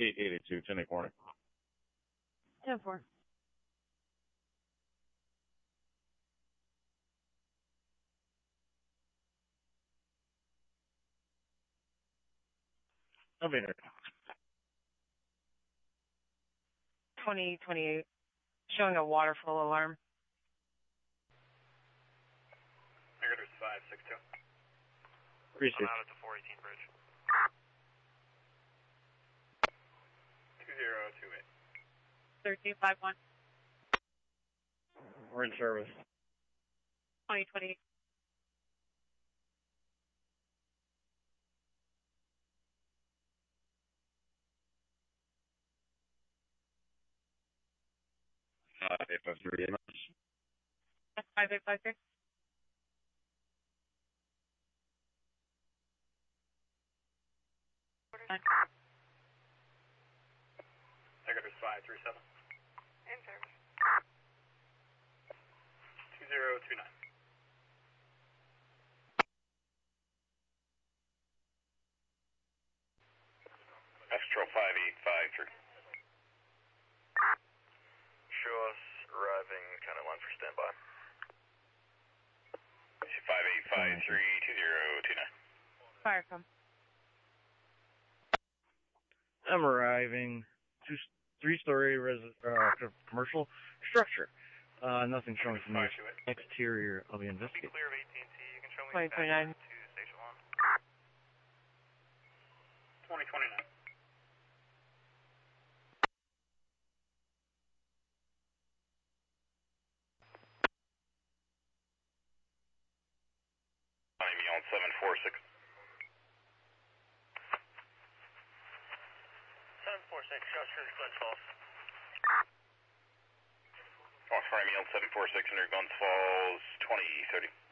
882, 10 corner. 10-4. Elevator. 2028. Showing a waterfall alarm. Negative 562. Appreciate I'm out at the 418 bridge. 2028. 1351. We're in service. 2028. Five eight five three. 5853. Negative 537. In service. 2029. Astro 5853. Show us arriving, County Line for standby. 5853 Firecom. I'm arriving. Three-story commercial structure. Nothing showing from the exterior of the Be investigate. clear of AT&T. You can show me 2029. to Station 1. 2029. I'm on 746. 746, Shot Street, Glens Falls. Fox Remy on 746 under Glens Falls, 2030.